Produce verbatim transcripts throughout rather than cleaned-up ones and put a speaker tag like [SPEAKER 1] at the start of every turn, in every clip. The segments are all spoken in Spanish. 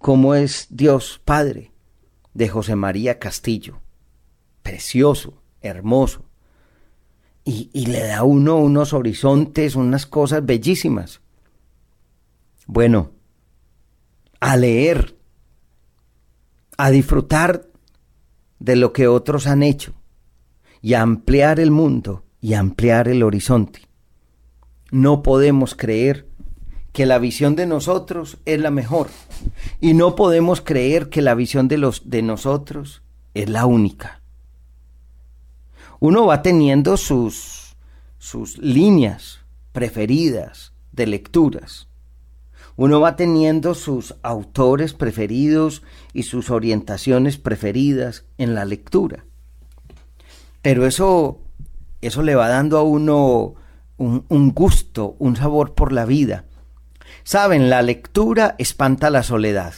[SPEAKER 1] cómo es Dios Padre, de José María Castillo. Precioso, hermoso. Y, y le da a uno unos horizontes, unas cosas bellísimas. Bueno, a leer, a disfrutar de lo que otros han hecho y a ampliar el mundo y a ampliar el horizonte. No podemos creer que la visión de nosotros es la mejor y no podemos creer que la visión de los de nosotros es la única. Uno va teniendo sus, sus líneas preferidas de lecturas. Uno va teniendo sus autores preferidos y sus orientaciones preferidas en la lectura. Pero eso, eso le va dando a uno un, un gusto, un sabor por la vida. Saben, la lectura espanta la soledad.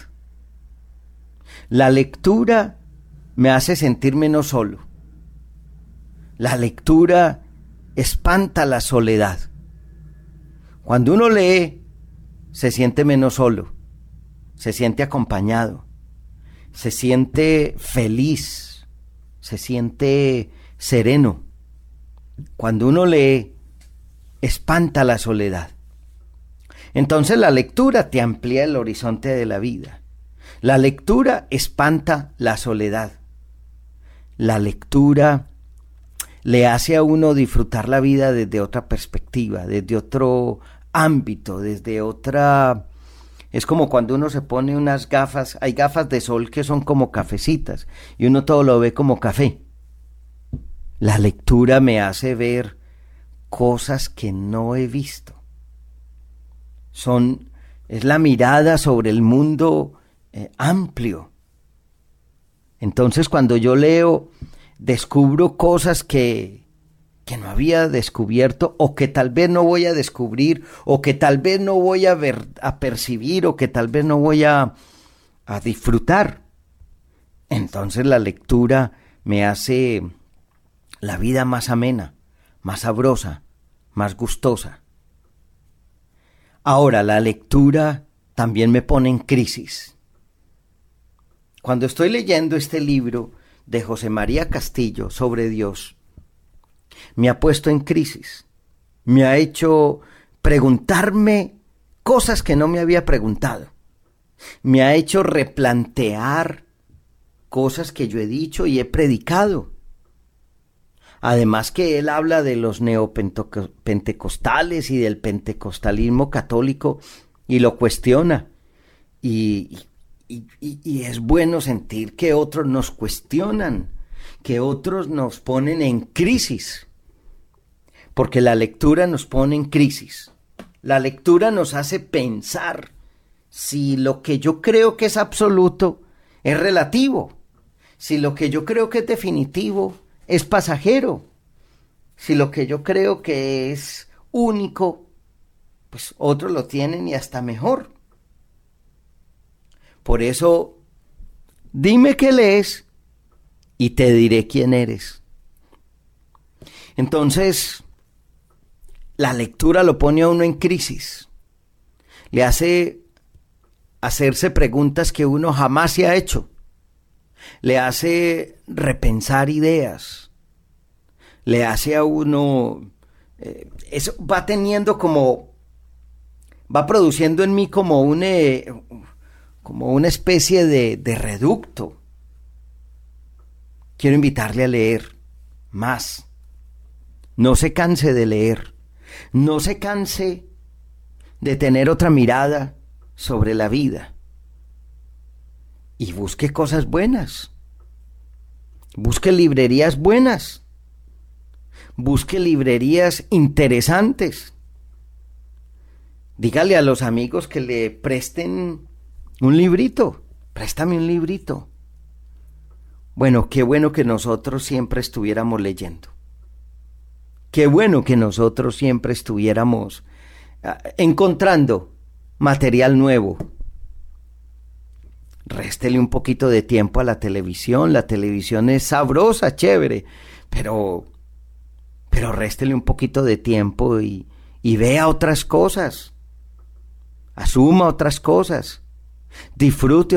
[SPEAKER 1] La lectura me hace sentir menos solo. La lectura espanta la soledad. Cuando uno lee, se siente menos solo, se siente acompañado, se siente feliz, se siente sereno. Cuando uno lee, espanta la soledad. Entonces la lectura te amplía el horizonte de la vida. La lectura espanta la soledad. La lectura le hace a uno disfrutar la vida desde otra perspectiva, desde otro ámbito, desde otra... Es como cuando uno se pone unas gafas, hay gafas de sol que son como cafecitas y uno todo lo ve como café. La lectura me hace ver cosas que no he visto. Son, es la mirada sobre el mundo eh, amplio. Entonces cuando yo leo, descubro cosas que, que no había descubierto o que tal vez no voy a descubrir o que tal vez no voy a ver, a percibir o que tal vez no voy a, a disfrutar. Entonces la lectura me hace la vida más amena, más sabrosa, más gustosa. Ahora, la lectura también me pone en crisis. Cuando estoy leyendo este libro de José María Castillo sobre Dios, me ha puesto en crisis, me ha hecho preguntarme cosas que no me había preguntado, me ha hecho replantear cosas que yo he dicho y he predicado. Además que él habla de los neopentecostales y del pentecostalismo católico y lo cuestiona. Y, y, y, y es bueno sentir que otros nos cuestionan, que otros nos ponen en crisis. Porque la lectura nos pone en crisis. La lectura nos hace pensar si lo que yo creo que es absoluto es relativo, si lo que yo creo que es definitivo es pasajero, si lo que yo creo que es único, pues otros lo tienen y hasta mejor. Por eso, dime qué lees y te diré quién eres. Entonces, la lectura lo pone a uno en crisis, le hace hacerse preguntas que uno jamás se ha hecho. Le hace repensar ideas, le hace a uno, eh, eso va teniendo como, va produciendo en mí como un, eh, como una especie de, de reducto. Quiero invitarle a leer más, no se canse de leer, no se canse de tener otra mirada sobre la vida. Y busque cosas buenas, busque librerías buenas, busque librerías interesantes. Dígale a los amigos que le presten un librito, préstame un librito. Bueno, qué bueno que nosotros siempre estuviéramos leyendo. Qué bueno que nosotros siempre estuviéramos uh, encontrando material nuevo. Réstele un poquito de tiempo a la televisión. La televisión es sabrosa, chévere, pero, pero réstele un poquito de tiempo y, y vea otras cosas. Asuma otras cosas. Disfrute